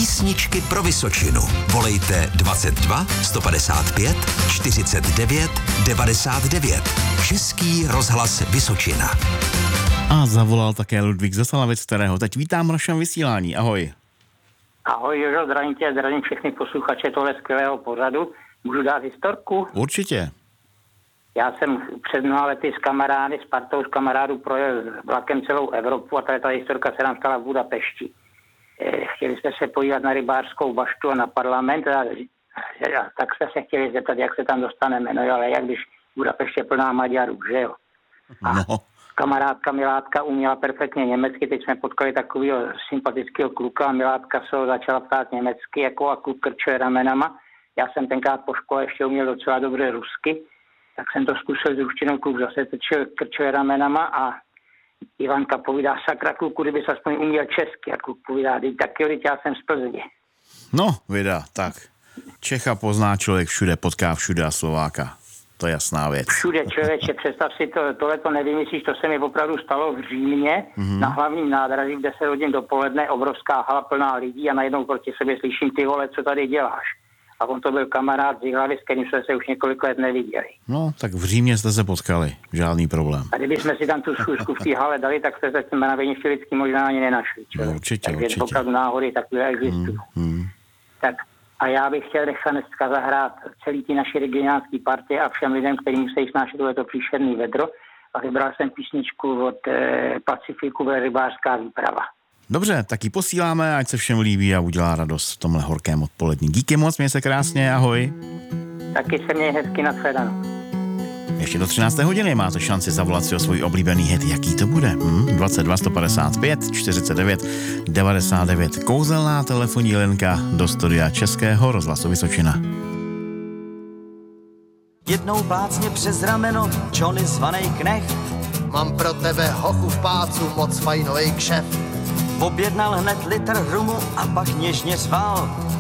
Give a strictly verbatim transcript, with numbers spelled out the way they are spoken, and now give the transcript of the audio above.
Písničky pro Vysočinu. Volejte dvacet dva sto padesát pět čtyřicet devět devadesát devět. Český rozhlas Vysočina. A zavolal také Ludvík ze Slavic, kterého teď vítám v našem vysílání. Ahoj. Ahoj Jožo, zdravím tě, zdravím všechny posluchače tohle skvělého pořadu. Můžu dát historku? Určitě. Já jsem před mnoha lety s kamarády, s partou z kamarádů projel vlakem celou Evropu a tady ta historka se nám stala v Budapešti. Chtěli jsme se podívat na rybářskou baštu a na parlament a, a tak jsme se chtěli zeptat, jak se tam dostaneme. No jo, ale jak když Budapešť je plná Maďarů, že jo? A no. Kamarádka Milátka uměla perfektně německy, teď jsme potkali takového sympatického kluka a Milátka se ho začala ptát německy, jako a kluk krčuje ramenama. Já jsem tenkrát po škole ještě uměl docela dobře rusky, tak jsem to zkusil s ruštinou, kluk zase trčil, krčuje ramenama a Ivanka povídá, sakra kluku, kdyby se aspoň uměl česky a kluk povídá, tak jo, já jsem z Plzně. No, vida, tak. Čecha pozná člověk všude, potká všude a Slováka. To je jasná věc. Všude, člověče, představ si, to, tohle to nevymyslíš, to se mi opravdu stalo v Římě, mm-hmm. na hlavním nádraží, v deset hodin dopoledne, obrovská hala plná lidí a najednou proti sobě slyším, ty vole, co tady děláš? A on to byl kamarád z Jihlavy, s kterým jsme se už několik let neviděli. No, tak v Římě jste se potkali, žádný problém. A kdybychom si tam tu schůzku v té hale dali, tak se se na Věniště vždycky možná ani nenašli. No, určitě, Takže určitě. opravdu náhody takové existují. Mm, mm. Tak a já bych chtěl dneska zahrát celý ty naši regionální partie a všem lidem, kteří musí snášet tohleto příšerný vedro. A vybral jsem písničku od eh, Pacifiku ve rybářská výprava. Dobře, tak ji posíláme, ať se všem líbí a udělá radost v tomhle horkém odpolední. Díky moc, měj se krásně, ahoj. Taky se měj hezky, nashledanou. Ještě do třinácté hodiny máte šanci zavolat si o svůj oblíbený hit. Jaký to bude? Hm? dvacet dva sto padesát pět čtyřicet devět devadesát devět. Kouzelná telefonní linka do studia Českého rozhlasu Vysočina. Jednou plácně přes rameno Johnny zvanej Knecht. Mám pro tebe hochu v pácu moc fajnovej kšeft. Objednal hned litr rumu a pak něžně řval.